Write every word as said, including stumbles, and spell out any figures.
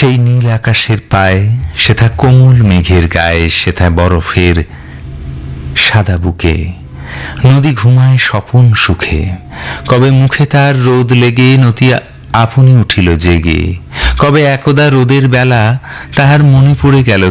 সেই নীল আকাশের পায়ে, সেথা কোমল মেঘের গায়ে, সেথা বরফের সাদা বুকে নদী ঘুমায় স্বপন সুখে। কবে মুখে তার রোদ লেগে নদী আপনি উঠিল জেগে, কবে একদা রোদের বেলা তাহার মনে পড়ে গেল